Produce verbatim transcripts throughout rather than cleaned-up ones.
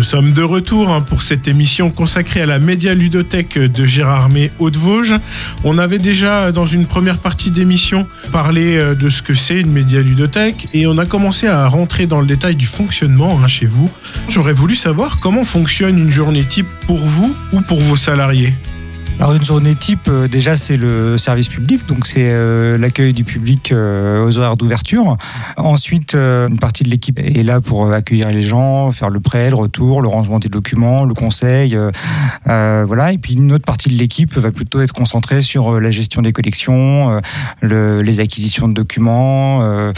sommes de retour hein, pour cette émission consacrée à la média-ludothèque de Gérardmer Hauts-de-Vosges. On avait déjà, dans une première partie d'émission, parlé de ce que c'est une média-ludothèque et on a commencé à rentrer dans le détail du fonctionnement hein, chez vous. J'aurais voulu savoir comment fonctionne une journée type pour vous ou pour vos salariés. Alors une journée type, euh, déjà c'est le service public, donc c'est euh, l'accueil du public euh, aux horaires d'ouverture. Ensuite, euh, une partie de l'équipe est là pour accueillir les gens, faire le prêt, le retour, le rangement des documents, le conseil, euh, euh, voilà. Et puis une autre partie de l'équipe va plutôt être concentrée sur la gestion des collections, euh, le, les acquisitions de documents, euh,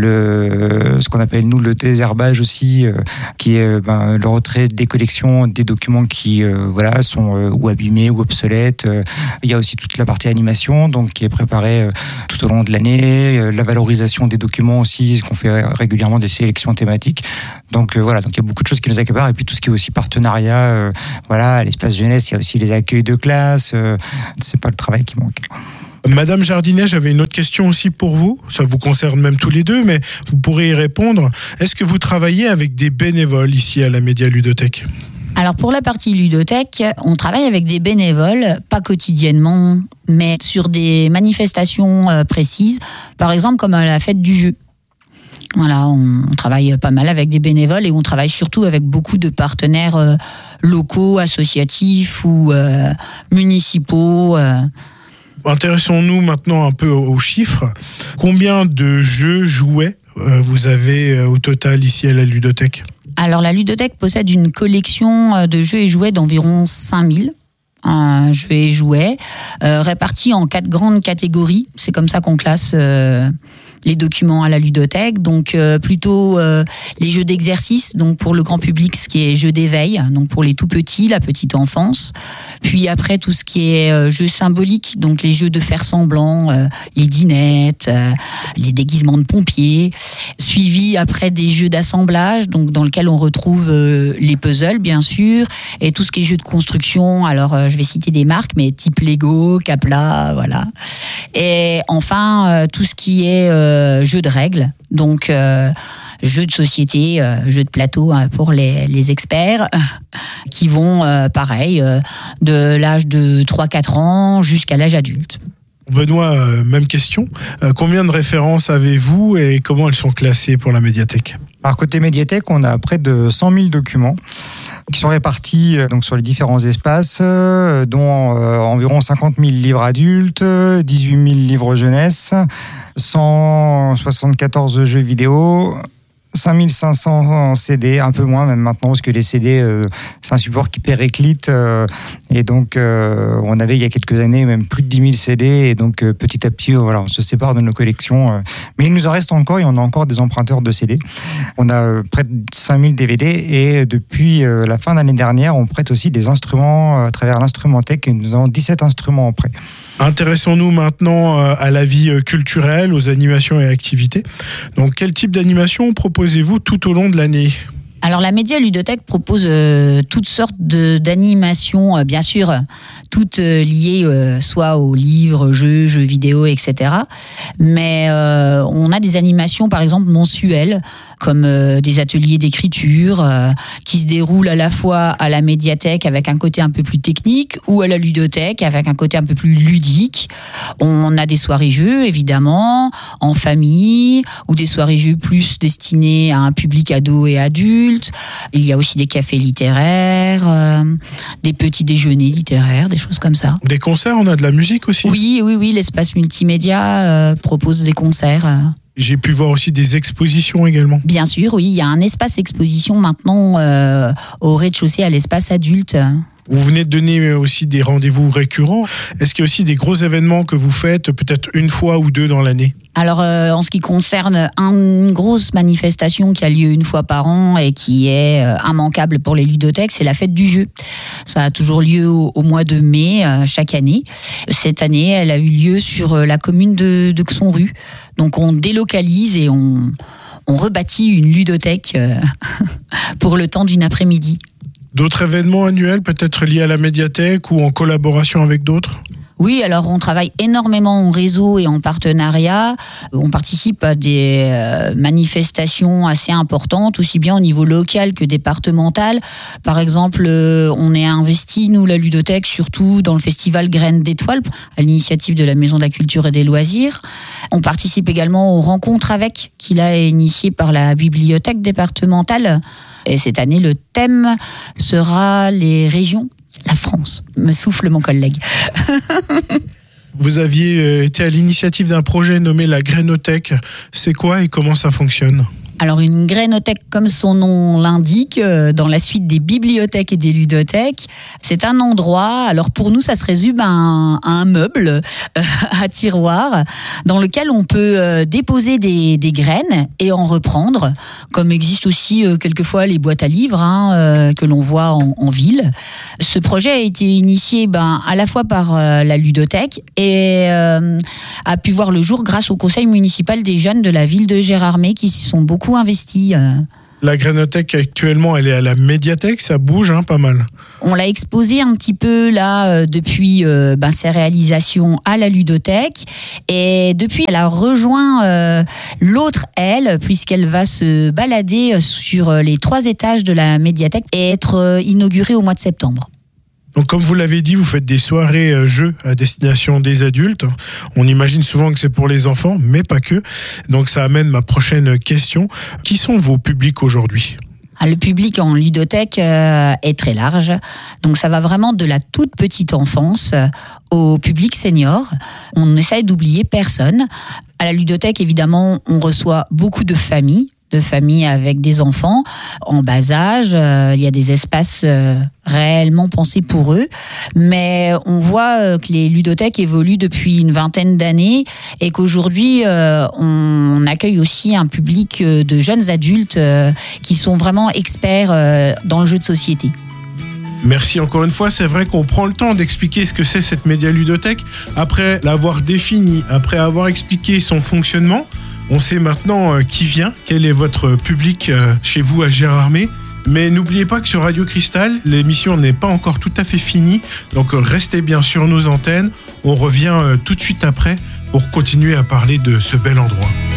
le, ce qu'on appelle nous le désherbage aussi, euh, qui est ben, le retrait des collections, des documents qui euh, voilà sont euh, ou abîmés ou obsolètes. Il y a aussi toute la partie animation donc, qui est préparée tout au long de l'année, la valorisation des documents aussi, qu'on fait régulièrement des sélections thématiques. Donc euh, voilà, donc il y a beaucoup de choses qui nous accaparent et puis tout ce qui est aussi partenariat, euh, voilà, à l'espace jeunesse, il y a aussi les accueils de classe, euh, c'est pas le travail qui manque. Madame Jardinet, j'avais une autre question aussi pour vous. Ça vous concerne même tous les deux, mais vous pourrez y répondre. Est-ce que vous travaillez avec des bénévoles ici à la Média-Ludothèque ? Alors pour la partie ludothèque, on travaille avec des bénévoles, pas quotidiennement, mais sur des manifestations précises, par exemple comme à la fête du jeu. Voilà, on travaille pas mal avec des bénévoles et on travaille surtout avec beaucoup de partenaires locaux, associatifs ou euh, municipaux. Euh. Intéressons-nous maintenant un peu aux chiffres. Combien de jeux, jouets vous avez au total ici à la ludothèque ? Alors la ludothèque possède une collection de jeux et jouets d'environ cinq mille euh, jeux et jouets, euh, répartis en quatre grandes catégories. C'est comme ça qu'on classe euh, les documents à la ludothèque. Donc euh, plutôt euh, les jeux d'exercice, donc pour le grand public, ce qui est jeux d'éveil, donc pour les tout petits, la petite enfance. Puis après tout ce qui est euh, jeux symboliques, donc les jeux de faire semblant, euh, les dinettes, euh, les déguisements de pompiers. Suivi après des jeux d'assemblage, donc dans lequel on retrouve euh, les puzzles bien sûr, et tout ce qui est jeux de construction. Alors euh, je vais citer des marques, mais type Lego, Capla, voilà. Et enfin euh, tout ce qui est euh, jeux de règles, donc euh, jeux de société, euh, jeux de plateau hein, pour les, les experts, qui vont euh, pareil euh, de l'âge de trois quatre ans jusqu'à l'âge adulte. Benoît, euh, même question. Euh, combien de références avez-vous et comment elles sont classées pour la médiathèque ? Alors côté médiathèque, on a près de cent mille documents qui sont répartis euh, donc sur les différents espaces, euh, dont euh, environ cinquante mille livres adultes, dix-huit mille livres jeunesse, cent soixante-quatorze jeux vidéo, cinq mille cinq cents C D, un peu moins même maintenant, parce que les C D, euh, c'est un support qui périclite. Euh, et donc, euh, on avait il y a quelques années même plus de dix mille C D. Et donc, euh, petit à petit, euh, voilà, on se sépare de nos collections. Euh, mais il nous en reste encore et on a encore des emprunteurs de C D. On a euh, près de cinq mille D V D. Et depuis euh, la fin d'année dernière, on prête aussi des instruments euh, à travers l'Instrumentech. Et nous avons dix-sept instruments en prêt. Intéressons-nous maintenant à la vie culturelle, aux animations et activités. Donc, quel type d'animation proposez-vous tout au long de l'année ? Alors la Média-Ludothèque propose euh, toutes sortes de, d'animations, euh, bien sûr, toutes euh, liées euh, soit aux livres, jeux, jeux vidéo, et cetera. Mais euh, on a des animations, par exemple, mensuelles, comme euh, des ateliers d'écriture, euh, qui se déroulent à la fois à la médiathèque avec un côté un peu plus technique, ou à la ludothèque avec un côté un peu plus ludique. On a des soirées-jeux, évidemment, en famille, ou des soirées-jeux plus destinées à un public ado et adulte. Il y a aussi des cafés littéraires, euh, des petits déjeuners littéraires, des choses comme ça. Des concerts, on a de la musique aussi ? Oui, oui, oui, l'espace multimédia euh, propose des concerts. Euh. J'ai pu voir aussi des expositions également. Bien sûr, oui, il y a un espace exposition maintenant euh, au rez-de-chaussée à l'espace adulte. Vous venez de donner aussi des rendez-vous récurrents. Est-ce qu'il y a aussi des gros événements que vous faites peut-être une fois ou deux dans l'année ? Alors, euh, en ce qui concerne une grosse manifestation qui a lieu une fois par an et qui est euh, immanquable pour les ludothèques, c'est la fête du jeu. Ça a toujours lieu au, au mois de mai, euh, chaque année. Cette année, elle a eu lieu sur euh, la commune de, de Xonru. Donc, on délocalise et on, on rebâtit une ludothèque euh, pour le temps d'une après-midi. D'autres événements annuels, peut-être liés à la médiathèque ou en collaboration avec d'autres ? Oui, alors on travaille énormément en réseau et en partenariat. On participe à des euh, manifestations assez importantes, aussi bien au niveau local que départemental. Par exemple, euh, on est investi, nous, la ludothèque, surtout dans le festival Graines d'étoiles, à l'initiative de la Maison de la Culture et des Loisirs. On participe également aux rencontres avec, qu'il a initié par la bibliothèque départementale. Et cette année, le thème sera les régions. La France, me souffle mon collègue. Vous aviez été à l'initiative d'un projet nommé la Grainothèque. C'est quoi et comment ça fonctionne ? Alors une grainothèque, comme son nom l'indique, euh, dans la suite des bibliothèques et des ludothèques, c'est un endroit, alors pour nous ça se résume à un, à un meuble, euh, à tiroir, dans lequel on peut euh, déposer des, des graines et en reprendre, comme existent aussi euh, quelquefois les boîtes à livres hein, euh, que l'on voit en, en ville. Ce projet a été initié ben, à la fois par euh, la ludothèque et euh, a pu voir le jour grâce au conseil municipal des jeunes de la ville de Gérardmer qui s'y sont beaucoup investi. La Grainothèque actuellement, elle est à la médiathèque, ça bouge hein, pas mal. On l'a exposé un petit peu là euh, depuis euh, ben, ses réalisations à la ludothèque et depuis elle a rejoint euh, l'autre aile puisqu'elle va se balader sur les trois étages de la médiathèque et être euh, inaugurée au mois de septembre. Donc comme vous l'avez dit, vous faites des soirées euh, jeux à destination des adultes. On imagine souvent que c'est pour les enfants, mais pas que. Donc ça amène ma prochaine question. Qui sont vos publics aujourd'hui ? Le public en ludothèque euh, est très large, donc ça va vraiment de la toute petite enfance au public senior. On essaye d'oublier personne. À la ludothèque, évidemment, on reçoit beaucoup de familles, de familles avec des enfants en bas âge. Euh, il y a des espaces euh, réellement pensés pour eux. Mais on voit euh, que les ludothèques évoluent depuis une vingtaine d'années et qu'aujourd'hui, euh, on accueille aussi un public euh, de jeunes adultes euh, qui sont vraiment experts euh, dans le jeu de société. Merci encore une fois, c'est vrai qu'on prend le temps d'expliquer ce que c'est cette média-ludothèque. Après l'avoir définie, après avoir expliqué son fonctionnement, on sait maintenant euh, qui vient, quel est votre public euh, chez vous à Gérardmer. Mais n'oubliez pas que sur Radio Cristal, l'émission n'est pas encore tout à fait finie. Donc euh, restez bien sur nos antennes. On revient euh, tout de suite après pour continuer à parler de ce bel endroit.